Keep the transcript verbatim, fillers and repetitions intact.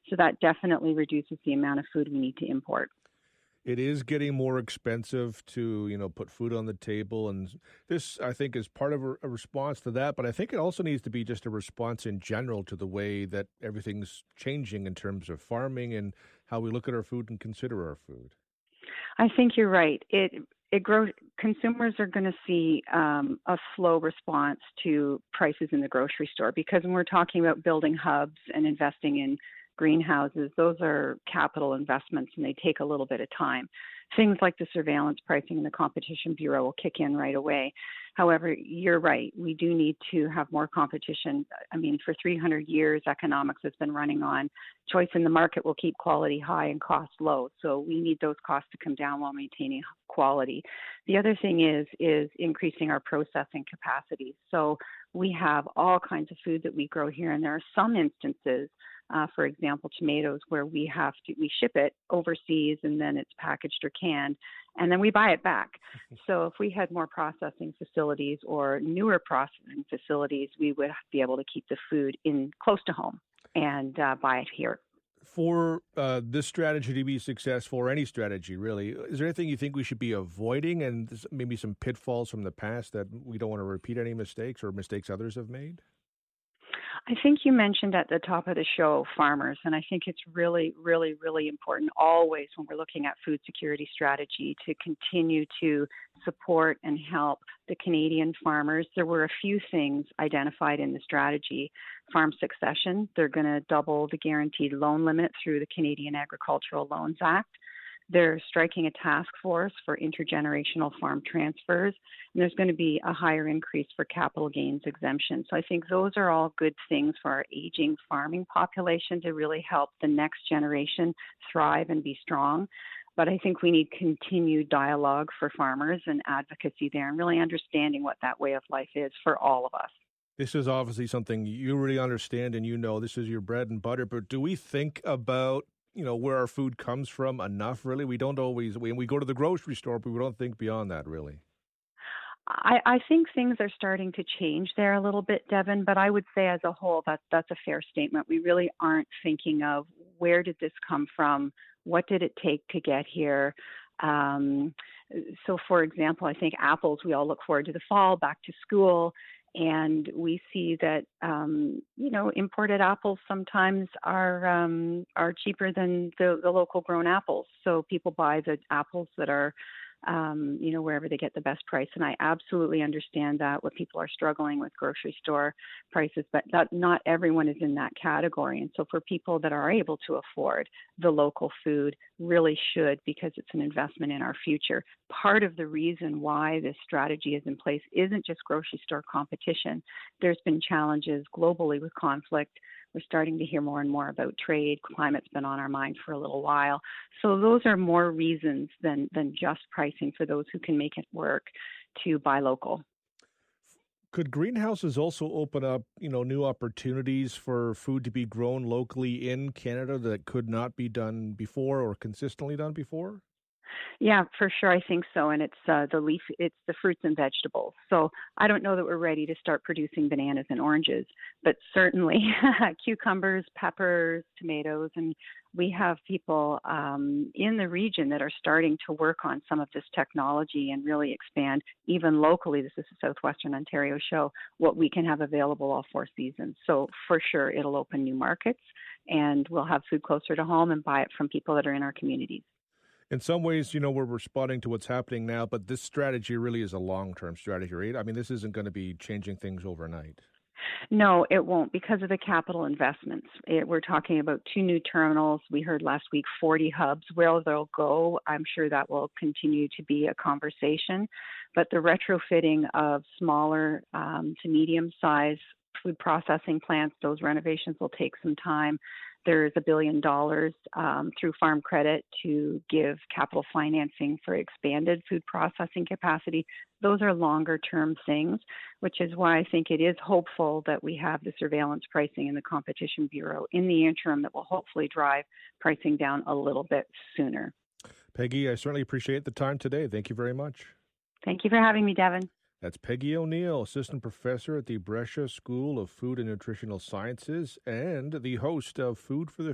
So that definitely reduces the amount of food we need to import. It is getting more expensive to, you know, put food on the table. And this, I think, is part of a, a response to that. But I think it also needs to be just a response in general to the way that everything's changing in terms of farming and how we look at our food and consider our food. I think you're right. It it grows. Consumers are going to see um, a slow response to prices in the grocery store because when we're talking about building hubs and investing in greenhouses, those are capital investments and they take a little bit of time. Things like the surveillance pricing and the Competition Bureau will kick in right away. However, you're right. We do need to have more competition. I mean, for three hundred years, economics has been running on choice in the market will keep quality high and cost low. So we need those costs to come down while maintaining quality. The other thing is is increasing our processing capacity. So we have all kinds of food that we grow here, and there are some instances, uh, for example, tomatoes, where we have to we ship it overseas and then it's packaged or canned, and then we buy it back. So if we had more processing facilities or newer processing facilities, we would be able to keep the food in close to home and uh, buy it here. For uh, this strategy to be successful, or any strategy really, is there anything you think we should be avoiding and maybe some pitfalls from the past that we don't want to repeat any mistakes or mistakes others have made? I think you mentioned at the top of the show farmers, and I think it's really, really, really important always when we're looking at food security strategy to continue to support and help the Canadian farmers. There were a few things identified in the strategy. Farm succession, they're going to double the guaranteed loan limit through the Canadian Agricultural Loans Act. They're striking a task force for intergenerational farm transfers, and there's going to be a higher increase for capital gains exemption. So I think those are all good things for our aging farming population to really help the next generation thrive and be strong. But I think we need continued dialogue for farmers and advocacy there and really understanding what that way of life is for all of us. This is obviously something you really understand and you know this is your bread and butter, but do we think about you know, where our food comes from enough, really? We don't always, when we go to the grocery store, but we don't think beyond that, really. I, I think things are starting to change there a little bit, Devin, but I would say as a whole, that, that's a fair statement. We really aren't thinking of where did this come from? What did it take to get here? Um, so, for example, I think apples, we all look forward to the fall, back to school. And we see that, um, you know, imported apples sometimes are um, are cheaper than the, the local grown apples. So people buy the apples that are, um, you know, wherever they get the best price. And I absolutely understand that what people are struggling with grocery store prices, but that not everyone is in that category. And so for people that are able to afford the local food, really should, because it's an investment in our future. Part of the reason why this strategy is in place isn't just grocery store competition. There's been challenges globally with conflict. We're starting to hear more and more about trade. Climate's been on our mind for a little while. So those are more reasons than, than just pricing for those who can make it work to buy local. Could greenhouses also open up, you know, new opportunities for food to be grown locally in Canada that could not be done before or consistently done before? Yeah, for sure. I think so. And it's uh, the leaf, it's the fruits and vegetables. So I don't know that we're ready to start producing bananas and oranges, but certainly cucumbers, peppers, tomatoes. And we have people um, in the region that are starting to work on some of this technology and really expand, even locally. This is a Southwestern Ontario show, what we can have available all four seasons. So for sure, it'll open new markets and we'll have food closer to home and buy it from people that are in our communities. In some ways, you know, we're responding to what's happening now, but this strategy really is a long-term strategy, right? I mean, this isn't going to be changing things overnight. No, it won't because of the capital investments. It, we're talking about two new terminals. We heard last week forty hubs. Where they'll go, I'm sure that will continue to be a conversation. But the retrofitting of smaller um, to medium-sized food processing plants, those renovations will take some time. There's a billion dollars um, through Farm Credit to give capital financing for expanded food processing capacity. Those are longer term things, which is why I think it is hopeful that we have the surveillance pricing in the Competition Bureau in the interim that will hopefully drive pricing down a little bit sooner. Peggy, I certainly appreciate the time today. Thank you very much. Thank you for having me, Devin. That's Peggy O'Neill, Assistant Professor at the Brescia School of Food and Nutritional Sciences and the host of Food for the